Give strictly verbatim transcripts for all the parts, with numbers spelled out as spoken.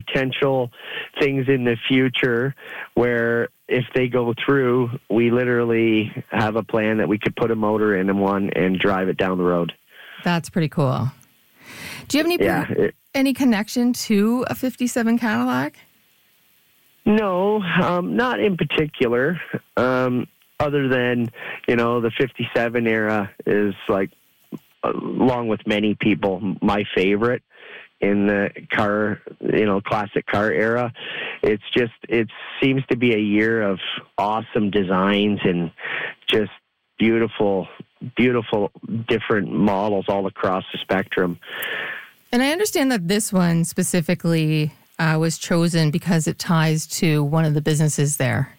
potential things in the future where if they go through, we literally have a plan that we could put a motor in one and drive it down the road. That's pretty cool. Do you have any yeah, it, any connection to a fifty-seven Cadillac? No, um, not in particular. Um, other than, you know, the fifty-seven era is like, along with many people, my favorite in the car, you know, classic car era. It's just, it seems to be a year of awesome designs and just beautiful, beautiful different models all across the spectrum. And I understand that this one specifically uh, was chosen because it ties to one of the businesses there.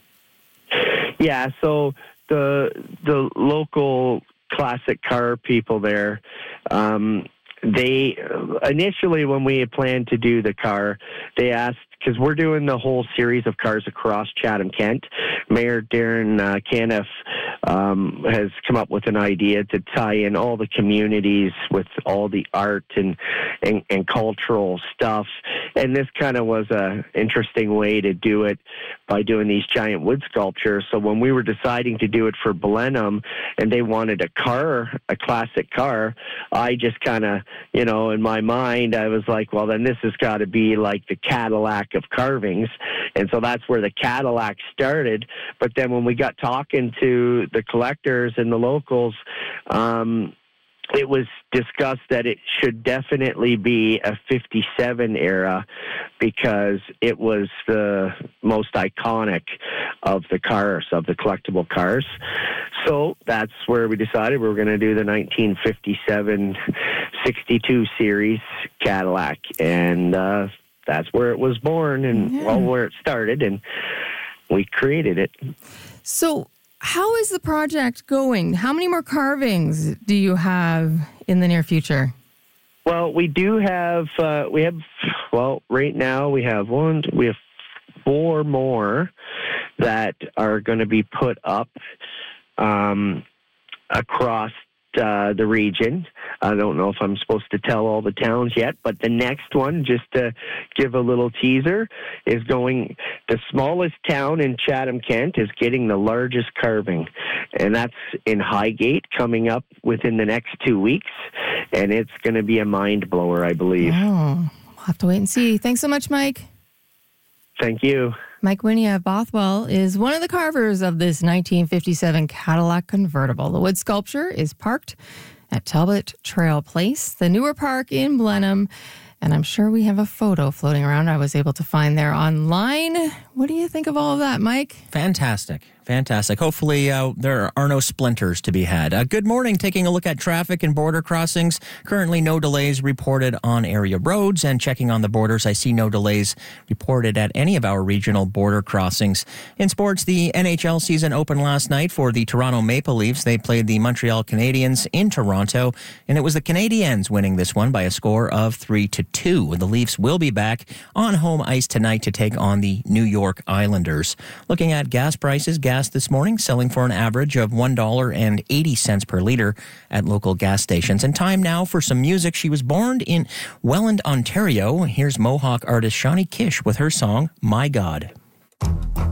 Yeah, so the the local classic car people there, um, they initially, when we had planned to do the car, they asked, because we're doing the whole series of cars across Chatham-Kent. Mayor Darren uh, Caniff um, has come up with an idea to tie in all the communities with all the art and and, and cultural stuff. And this kind of was a interesting way to do it by doing these giant wood sculptures. So when we were deciding to do it for Blenheim and they wanted a car, a classic car, I just kind of, you know, in my mind, I was like, well, then this has got to be like the Cadillac of carvings. And so that's where the Cadillac started. But then when we got talking to the collectors and the locals, um, it was discussed that it should definitely be a fifty-seven era because it was the most iconic of the cars, of the collectible cars. So that's where we decided we were going to do the nineteen fifty-seven sixty-two series Cadillac. And uh, that's where it was born and yeah. well, where it started. And we created it. So how is the project going? How many more carvings do you have in the near future? Well, we do have, uh, we have, well, right now we have one, we have four more that are going to be put up um, across uh, the region. I don't know if I'm supposed to tell all the towns yet, but the next one, just to give a little teaser, is going, the smallest town in Chatham-Kent is getting the largest carving, and that's in Highgate coming up within the next two weeks, and it's going to be a mind blower, I believe. Oh, we'll have to wait and see. Thanks so much, Mike. Thank you. Mike Winnie of Bothwell is one of the carvers of this nineteen fifty-seven Cadillac convertible. The wood sculpture is parked at Talbot Trail Place, the newer park in Blenheim. And I'm sure we have a photo floating around I was able to find there online. What do you think of all of that, Mike? Fantastic. Fantastic. Hopefully uh, there are no splinters to be had. Uh, good morning. Taking a look at traffic and border crossings. Currently no delays reported on area roads, and checking on the borders, I see no delays reported at any of our regional border crossings. In sports, the N H L season opened last night for the Toronto Maple Leafs. They played the Montreal Canadiens in Toronto, and it was the Canadiens winning this one by a score of three to two. The Leafs will be back on home ice tonight to take on the New York Islanders. Looking at gas prices, gas this morning selling for an average of one dollar and eighty cents per liter at local gas stations. And time now for some music. She was born in Welland, Ontario. Here's Mohawk artist Shawnee Kish with her song, My God.